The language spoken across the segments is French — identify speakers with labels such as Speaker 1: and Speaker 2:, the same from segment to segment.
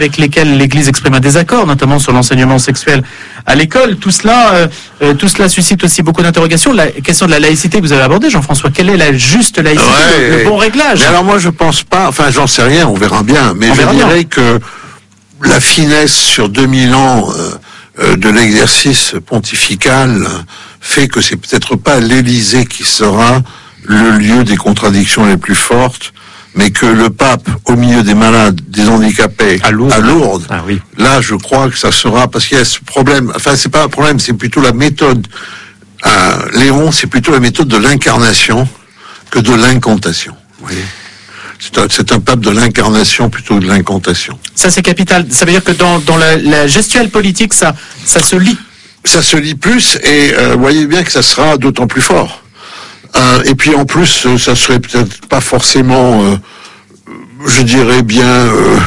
Speaker 1: avec lesquels l'Église exprime un désaccord, notamment sur l'enseignement sexuel à l'école. Tout cela suscite aussi beaucoup d'interrogations. La question de la laïcité que vous avez abordée, Jean-François, quelle est la juste laïcité, le bon réglage?
Speaker 2: Mais alors moi je pense pas, enfin j'en sais rien, on verra bien, mais je dirais que la finesse sur 2000 ans de l'exercice pontifical fait que c'est peut-être pas l'Élysée qui sera le lieu des contradictions les plus fortes, mais que le pape, au milieu des malades, des handicapés, à Lourdes, là, je crois que ça sera, parce qu'il y a ce problème, enfin, c'est pas un problème, c'est plutôt la méthode, Léon, c'est plutôt la méthode de l'incarnation que de l'incantation. Vous voyez ? C'est un pape de l'incarnation plutôt que de l'incantation.
Speaker 1: Ça, c'est capital. Ça veut dire que dans la gestuelle politique, ça se lie.
Speaker 2: Ça se lie plus, et voyez bien que ça sera d'autant plus fort. Et puis en plus, ça serait peut-être pas forcément, je dirais bien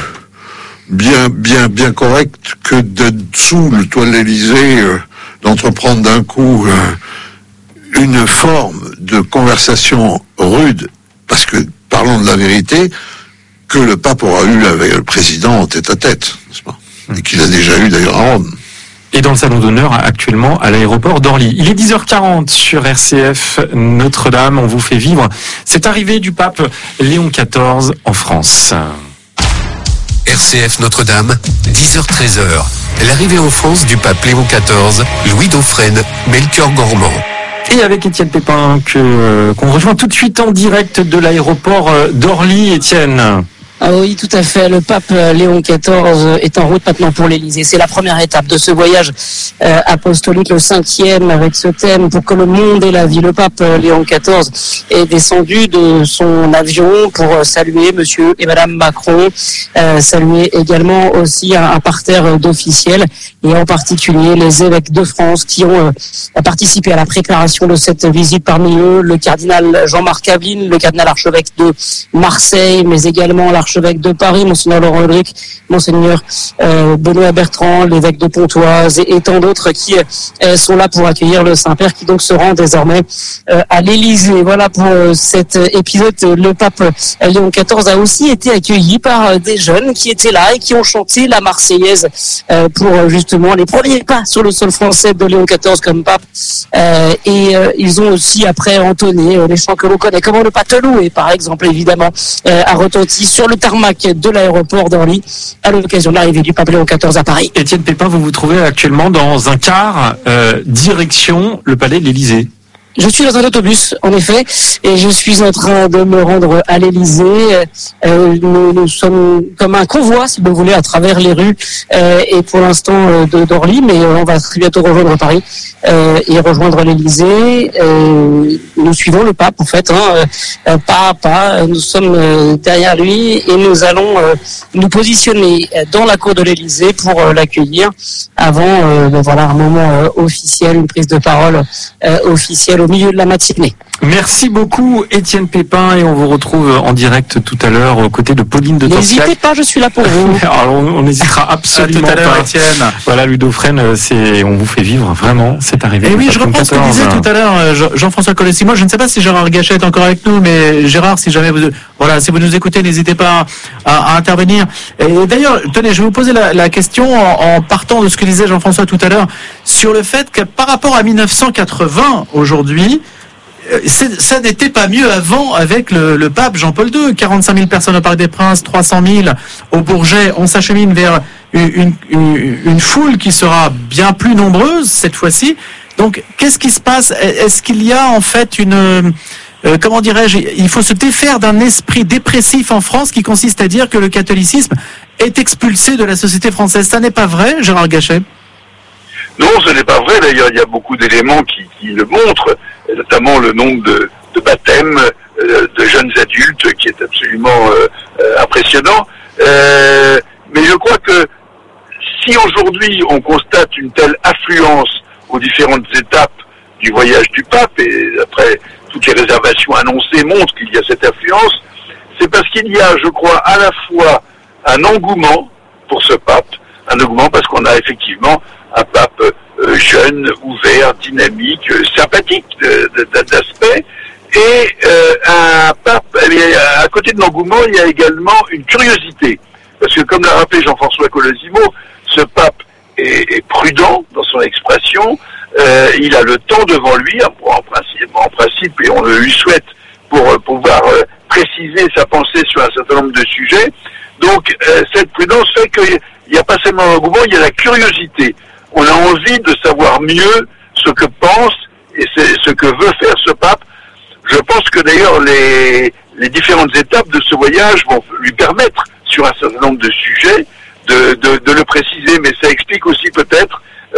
Speaker 2: correct que sous le toit de l'Élysée, d'entreprendre d'un coup une forme de conversation rude, parce que parlons de la vérité, que le pape aura eu avec le président en tête-à-tête, n'est-ce pas ? Et qu'il a déjà eu d'ailleurs à Rome.
Speaker 3: Et dans le salon d'honneur actuellement à l'aéroport d'Orly. Il est 10h40 sur RCF Notre-Dame. On vous fait vivre cette arrivée du pape Léon XIV en France.
Speaker 4: RCF Notre-Dame, 10h-13h. L'arrivée en France du pape Léon XIV, Louis Dauphren, Melchior Gormand.
Speaker 3: Et avec Étienne Pépin qu'on rejoint tout de suite en direct de l'aéroport d'Orly. Étienne.
Speaker 5: Ah oui, tout à fait. Le pape Léon XIV est en route maintenant pour l'Élysée. C'est la première étape de ce voyage apostolique, le 5e, avec ce thème pour que le monde ait la vie. Le pape Léon XIV est descendu de son avion pour saluer monsieur et madame Macron, saluer également aussi un parterre d'officiels, et en particulier les évêques de France qui ont participé à la préparation de cette visite. Parmi eux, le cardinal Jean-Marc Aveline, le cardinal archevêque de Marseille, mais également l'archevêque de Paris, Monseigneur Laurent Ulrich, Monseigneur Benoît Bertrand, l'évêque de Pontoise et tant d'autres qui sont là pour accueillir le Saint-Père, qui donc se rend désormais à l'Élysée. Voilà pour cet épisode. Le pape Léon XIV a aussi été accueilli par des jeunes qui étaient là et qui ont chanté la Marseillaise pour justement les premiers pas sur le sol français de Léon XIV comme pape. Et ils ont aussi après entonné les chants que l'on connaît, comme le Pateloué par exemple, évidemment, a retenti sur le tarmac de l'aéroport d'Orly à l'occasion de l'arrivée du pape Léon XIV à Paris.
Speaker 3: Étienne Pépin, vous vous trouvez actuellement dans un car direction le palais de l'Élysée.
Speaker 5: Je suis dans un autobus, en effet, et je suis en train de me rendre à l'Élysée. Nous sommes comme un convoi, si vous voulez, à travers les rues, et pour l'instant d'Orly, mais on va très bientôt rejoindre Paris et rejoindre l'Élysée. Nous suivons le pape, en fait, pas à pas. Nous sommes derrière lui et nous allons nous positionner dans la cour de l'Élysée pour l'accueillir avant, voilà, un moment officiel, une prise de parole officielle au milieu de la matinée.
Speaker 3: Merci beaucoup Étienne Pépin, et on vous retrouve en direct tout à l'heure aux côtés de Pauline de Torsiac.
Speaker 5: N'hésitez pas, je suis là pour vous.
Speaker 3: Alors on n'hésitera absolument
Speaker 1: tout à l'heure,
Speaker 3: pas.
Speaker 1: Étienne.
Speaker 3: Voilà, Louis Dauphren, on vous fait vivre vraiment cette arrivée.
Speaker 1: Et oui, je reprends ce que disait tout à l'heure Jean-François Colessi. Moi, je ne sais pas si Gérard Gachet est encore avec nous, mais Gérard, si jamais si vous nous écoutez, n'hésitez pas à intervenir. Et d'ailleurs, tenez, je vais vous poser la question en partant de ce que disait Jean-François tout à l'heure sur le fait que par rapport à 1980 aujourd'hui, ça n'était pas mieux avant avec le pape Jean-Paul II. 45 000 personnes au Parc des Princes, 300 000 au Bourget. On s'achemine vers une foule qui sera bien plus nombreuse cette fois-ci. Donc, qu'est-ce qui se passe? Est-ce qu'il y a en fait comment dirais-je, il faut se défaire d'un esprit dépressif en France qui consiste à dire que le catholicisme est expulsé de la société française. Ça n'est pas vrai, Gérard Gachet?
Speaker 6: Non, ce n'est pas vrai. D'ailleurs, il y a beaucoup d'éléments qui le montrent, notamment le nombre de baptêmes de jeunes adultes qui est absolument impressionnant. Mais je crois que si aujourd'hui on constate une telle affluence aux différentes étapes du voyage du pape, et après toutes les réservations annoncées montrent qu'il y a cette affluence, c'est parce qu'il y a, je crois, à la fois un engouement pour ce pape, un engouement parce qu'on a effectivement un pape jeune, ouvert, dynamique, sympathique d'aspect, et un pape, à côté de l'engouement, il y a également une curiosité. parce que comme l'a rappelé Jean-François Colosimo, ce pape est prudent dans son expression, il a le temps devant lui, en principe, et on le lui souhaite, pour pouvoir préciser sa pensée sur un certain nombre de sujets. Donc cette prudence fait qu'il n'y a pas seulement l'engouement, il y a la curiosité. On a envie de savoir mieux ce que pense et ce que veut faire ce pape. Je pense que d'ailleurs les différentes étapes de ce voyage vont lui permettre, sur un certain nombre de sujets, de le préciser, mais ça explique aussi peut-être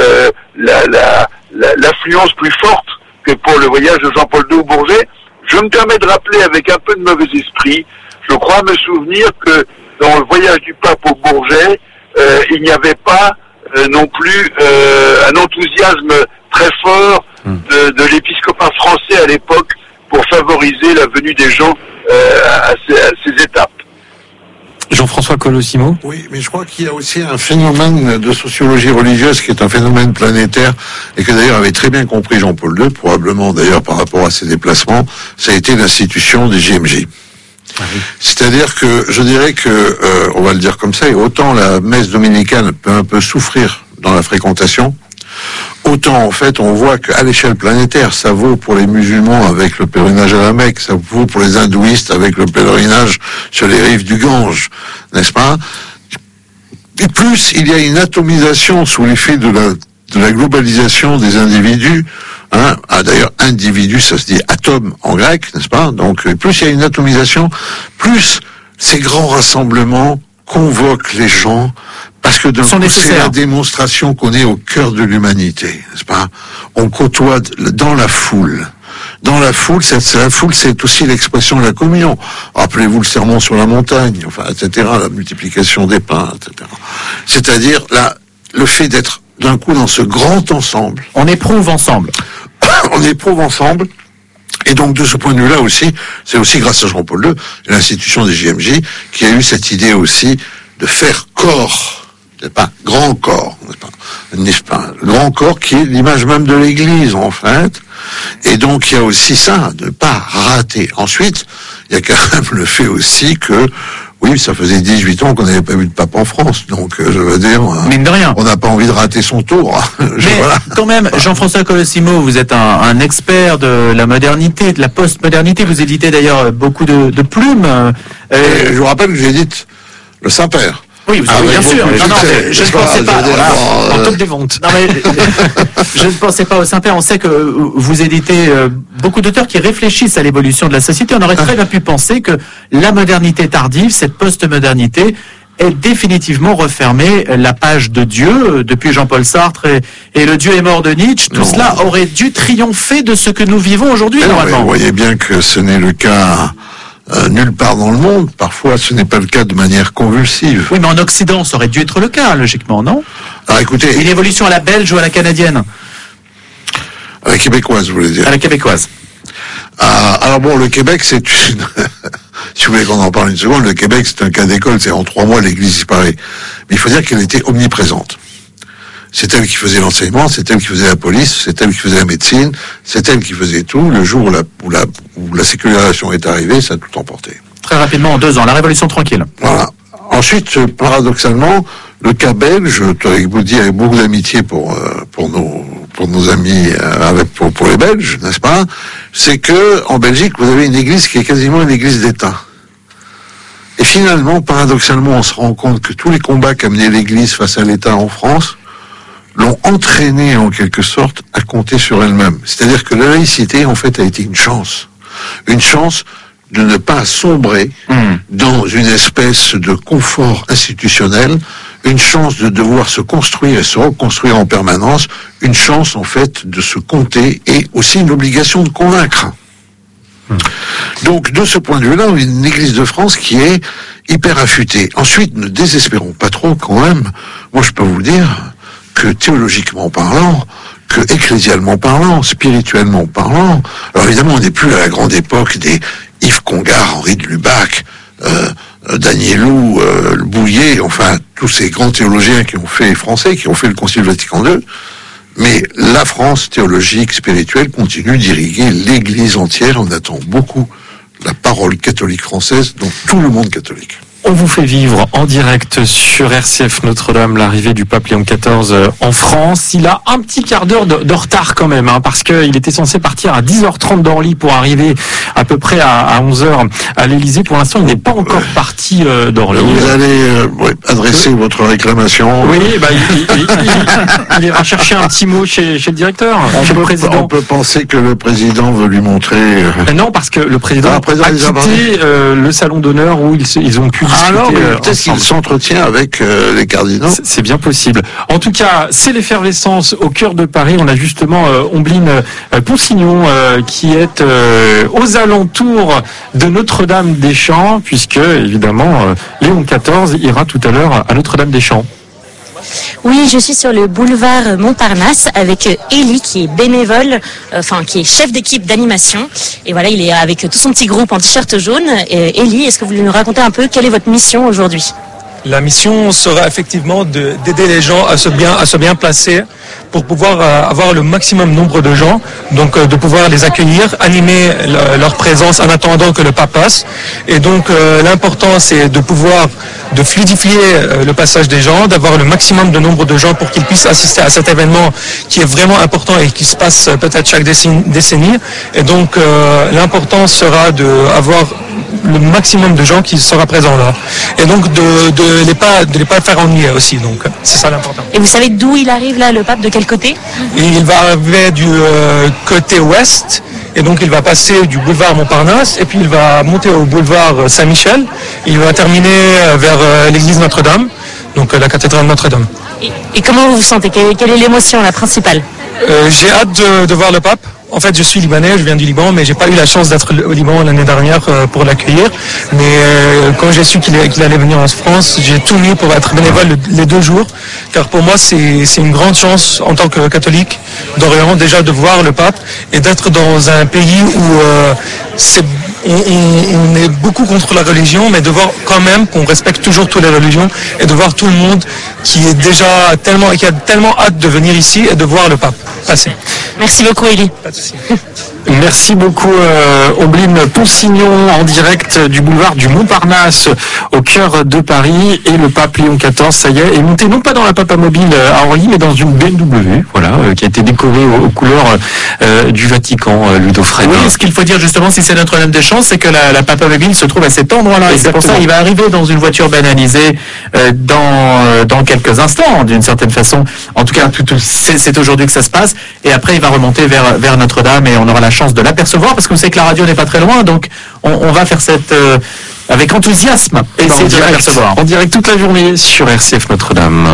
Speaker 6: l'affluence plus forte que pour le voyage de Jean-Paul II au Bourget. Je me permets de rappeler avec un peu de mauvais esprit, je crois me souvenir que dans le voyage du pape au Bourget, il n'y avait pas non plus un enthousiasme très fort de l'épiscopat français à l'époque pour favoriser la venue des gens à ces étapes.
Speaker 3: Jean-François Colosimo.
Speaker 2: Oui, mais je crois qu'il y a aussi un phénomène de sociologie religieuse qui est un phénomène planétaire et que d'ailleurs avait très bien compris Jean-Paul II, probablement d'ailleurs par rapport à ses déplacements, ça a été l'institution des JMJ. Ah oui. C'est-à-dire que je dirais que, on va le dire comme ça, et autant la messe dominicale peut un peu souffrir dans la fréquentation, autant en fait on voit qu'à l'échelle planétaire ça vaut pour les musulmans avec le pèlerinage à la Mecque, ça vaut pour les hindouistes avec le pèlerinage sur les rives du Gange, n'est-ce pas? Et plus il y a une atomisation sous l'effet de la globalisation des individus, hein, d'ailleurs individu ça se dit atome en grec, n'est-ce pas? Donc plus il y a une atomisation, plus ces grands rassemblements convoquent les gens, parce que c'est la démonstration qu'on est au cœur de l'humanité, n'est-ce pas? On côtoie dans la foule. Dans la foule, c'est aussi l'expression de la communion. Rappelez-vous le sermon sur la montagne, enfin, etc., la multiplication des pains, etc. C'est-à-dire, le fait d'être d'un coup dans ce grand ensemble.
Speaker 1: On éprouve ensemble.
Speaker 2: On éprouve ensemble. Et donc, de ce point de vue-là aussi, c'est aussi grâce à Jean-Paul II, l'institution des JMJ, qui a eu cette idée aussi de faire corps. C'est pas grand corps, n'est-ce pas? Grand corps qui est l'image même de l'Église, en fait. Et donc, il y a aussi ça, de ne pas rater. Ensuite, il y a quand même le fait aussi que, oui, ça faisait 18 ans qu'on n'avait pas vu de pape en France. Donc, je veux dire,
Speaker 1: mine de rien,
Speaker 2: on n'a pas envie de rater son tour.
Speaker 1: Mais quand même, Jean-François Colosimo, vous êtes un expert de la modernité, de la post-modernité. Vous éditez d'ailleurs beaucoup de plumes.
Speaker 2: Je vous rappelle que j'édite le Saint-Père.
Speaker 1: Oui, bien sûr. Non, je ne pensais pas.
Speaker 3: En top des ventes.
Speaker 1: Non, mais je ne pensais pas au Saint-Père. On sait que vous éditez beaucoup d'auteurs qui réfléchissent à l'évolution de la société. On aurait très bien pu penser que la modernité tardive, cette post-modernité, est définitivement refermée la page de Dieu depuis Jean-Paul Sartre et le Dieu est mort de Nietzsche. Tout cela aurait dû triompher de ce que nous vivons aujourd'hui, normalement.
Speaker 2: Vous voyez bien que ce n'est le cas nulle part dans le monde. Parfois, ce n'est pas le cas de manière convulsive.
Speaker 1: Oui, mais en Occident, ça aurait dû être le cas, logiquement, non?
Speaker 2: Alors, écoutez...
Speaker 1: Une évolution à la belge ou à la canadienne?
Speaker 2: À la québécoise, vous voulez dire?
Speaker 1: À la québécoise.
Speaker 2: Alors bon, le Québec, c'est une... si vous voulez qu'on en parle une seconde, le Québec, c'est un cas d'école. C'est en 3 mois, l'Église disparaît. Mais il faut dire qu'elle était omniprésente. C'est elle qui faisait l'enseignement, c'est elle qui faisait la police, c'est elle qui faisait la médecine, c'est elle qui faisait tout. Le jour où la sécularisation est arrivée, ça a tout emporté.
Speaker 1: Très rapidement, en 2 ans, la Révolution tranquille.
Speaker 2: Voilà. Ensuite, paradoxalement, le cas belge, je vous dis avec beaucoup d'amitié pour nos amis, pour les Belges, n'est-ce pas? C'est que, en Belgique, vous avez une église qui est quasiment une église d'État. Et finalement, paradoxalement, on se rend compte que tous les combats qu'a mené l'église face à l'État en France l'ont entraînée, en quelque sorte, à compter sur elle-même. C'est-à-dire que la laïcité, en fait, a été une chance. Une chance de ne pas sombrer dans une espèce de confort institutionnel, une chance de devoir se construire et se reconstruire en permanence, une chance, en fait, de se compter et aussi une obligation de convaincre. Donc, de ce point de vue-là, on a une Église de France qui est hyper affûtée. Ensuite, ne désespérons pas trop, quand même. Moi, je peux vous dire que théologiquement parlant, que ecclésialement parlant, spirituellement parlant, alors évidemment, on n'est plus à la grande époque des Yves Congar, Henri de Lubac, Danielou, Bouillet, enfin, tous ces grands théologiens qui ont fait, français, qui ont fait le Concile Vatican II. Mais la France théologique, spirituelle, continue d'irriguer l'Église entière. On attend beaucoup la parole catholique française dans tout le monde catholique.
Speaker 3: On vous fait vivre en direct sur RCF Notre-Dame l'arrivée du pape Léon XIV en France. Il a un petit quart d'heure de retard quand même, parce qu'il était censé partir à 10h30 d'Orly pour arriver à peu près à 11h à l'Élysée. Pour l'instant, il n'est pas encore parti d'Orly.
Speaker 2: Vous allez adresser votre réclamation.
Speaker 3: Oui, il ira chercher un petit mot chez le directeur, chez le président.
Speaker 2: On peut penser que le président veut lui montrer...
Speaker 3: Non, parce que le président a quitté le salon d'honneur où ils ont pu discuter.
Speaker 2: Alors, peut-être qu'il s'entretient avec les cardinaux.
Speaker 3: C'est bien possible. En tout cas, c'est l'effervescence au cœur de Paris. On a justement Ombline Ponsignon qui est aux alentours de Notre-Dame-des-Champs, puisque évidemment Léon XIV ira tout à l'heure à Notre-Dame-des-Champs.
Speaker 7: Oui, je suis sur le boulevard Montparnasse avec Élie qui est bénévole, qui est chef d'équipe d'animation. Et voilà, il est avec tout son petit groupe en t-shirt jaune. Et Élie, est-ce que vous voulez nous raconter un peu quelle est votre mission aujourd'hui ?
Speaker 8: La mission sera effectivement d'aider les gens à se bien placer pour pouvoir avoir le maximum nombre de gens, donc de pouvoir les accueillir, animer leur présence en attendant que le pape passe. Et donc l'important c'est de fluidifier le passage des gens, d'avoir le maximum de nombre de gens pour qu'ils puissent assister à cet événement qui est vraiment important et qui se passe peut-être chaque décennie. Et donc l'important sera d'avoir le maximum de gens qui sera présent là. Et donc de les pas faire ennuyer aussi. Donc c'est ça l'important.
Speaker 7: Et vous savez d'où il arrive là, le pape, de quel côté ?
Speaker 8: Et il va arriver du côté ouest. Et donc il va passer du boulevard Montparnasse et puis il va monter au boulevard Saint-Michel. Il va terminer vers l'église Notre-Dame, donc la cathédrale Notre-Dame.
Speaker 7: Et comment vous vous sentez ? Quelle est l'émotion, la principale ?
Speaker 8: J'ai hâte de voir le pape. En fait, je suis libanais, je viens du Liban, mais j'ai pas eu la chance d'être au Liban l'année dernière pour l'accueillir. Mais quand j'ai su qu'il allait venir en France, j'ai tout mis pour être bénévole les 2 jours, car pour moi c'est une grande chance en tant que catholique d'Orient déjà de voir le pape et d'être dans un pays où on est beaucoup contre la religion, mais de voir quand même qu'on respecte toujours toutes les religions et de voir tout le monde qui a tellement hâte de venir ici et de voir le pape passer.
Speaker 7: Merci beaucoup, Élie.
Speaker 8: Pas de souci.
Speaker 3: Merci beaucoup Ombline Ponsignon en direct du boulevard du Montparnasse au cœur de Paris. Et le pape Léon XIV, ça y est monté non pas dans la papamobile à Orly, mais dans une BMW, qui a été décorée aux couleurs du Vatican, Ludo Fred.
Speaker 1: Oui, ce qu'il faut dire justement, si c'est Notre-Dame-des-Champs, c'est que la papamobile se trouve à cet endroit-là. Et c'est pour ça qu'il va arriver dans une voiture banalisée dans quelques instants, d'une certaine façon. En tout cas, c'est aujourd'hui que ça se passe. Et après, il va remonter vers Notre-Dame et on aura la chance de l'apercevoir parce que vous savez que la radio n'est pas très loin, donc on va faire avec enthousiasme essayer de l'apercevoir.
Speaker 3: En direct toute la journée sur RCF Notre-Dame.